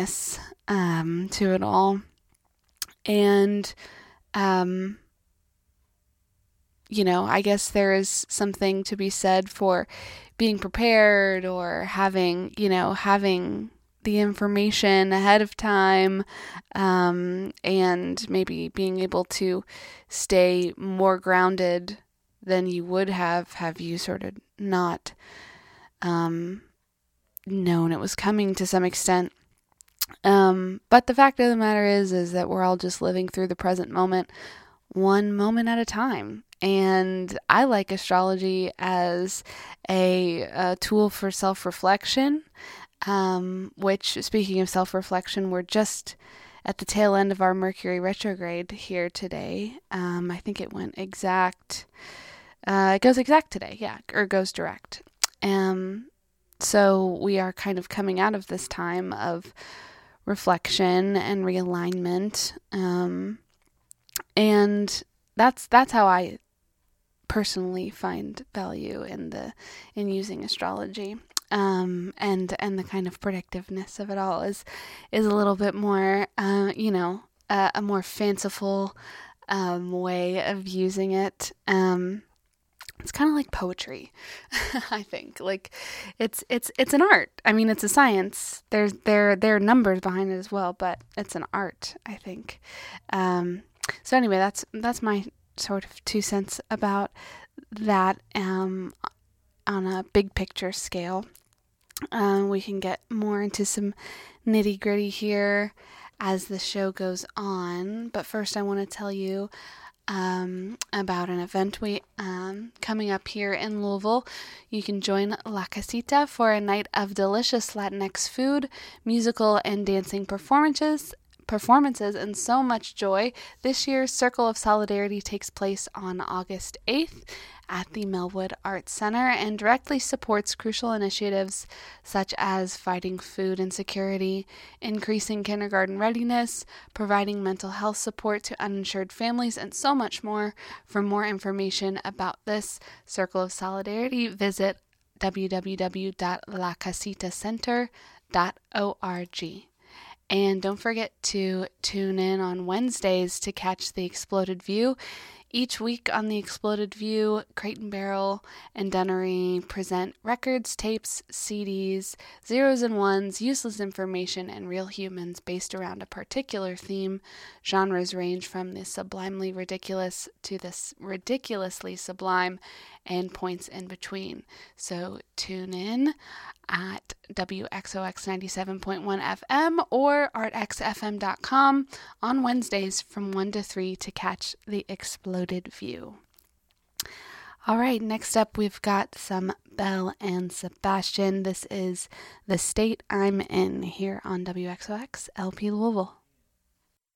predictiveness to it all. And, I guess there is something to be said for being prepared or having the information ahead of time, and maybe being able to stay more grounded than you would have you sort of not known it was coming to some extent. But the fact of the matter is that we're all just living through the present moment, one moment at a time. And I like astrology as a tool for self-reflection, which, speaking of self-reflection, we're just at the tail end of our Mercury retrograde here today. I think it went exact. It goes exact today, yeah, or goes direct. So we are kind of coming out of this time of reflection and realignment, and that's how I personally find value in using astrology, and the kind of predictiveness of it all is a little bit more, a more fanciful way of using it. It's kind of like poetry, I think. Like, it's an art. I mean, it's a science. There are numbers behind it as well, but it's an art, I think. So anyway, that's my sort of 2 cents about that, on a big picture scale. We can get more into some nitty gritty here as the show goes on. But first, I want to tell you about an event we coming up here in Louisville. You can join La Casita for a night of delicious Latinx food, musical and dancing performances, and so much joy. This year's Circle of Solidarity takes place on August 8th at the Melwood Arts Center and directly supports crucial initiatives such as fighting food insecurity, increasing kindergarten readiness, providing mental health support to uninsured families, and so much more. For more information about this Circle of Solidarity, visit www.lacasitacenter.org. And don't forget to tune in on Wednesdays to catch The Exploded View. Each week on The Exploded View, Crate and Barrel and Dunnery present records, tapes, CDs, zeros and ones, useless information, and real humans based around a particular theme. Genres range from the sublimely ridiculous to the ridiculously sublime, and points in between. So tune in at WXOX 97.1 FM or artxfm.com on Wednesdays from 1 to 3 to catch The Exploded View. All right, next up we've got some Belle and Sebastian. This is The State I'm In here on WXOX LP Louisville.